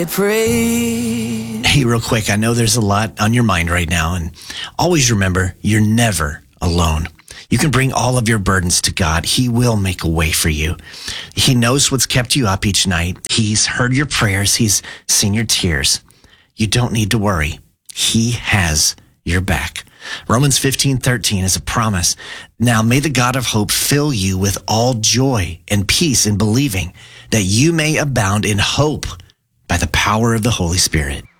Pray. Hey, real quick, I know there's a lot on your mind right now, and always remember, you're never alone. You can bring all of your burdens to God. He will make a way for you. He knows what's kept you up each night. He's heard your prayers. He's seen your tears. You don't need to worry. He has your back. Romans 15:13 is a promise. Now may the God of hope fill you with all joy and peace in believing, that you may abound in hope by the power of the Holy Spirit.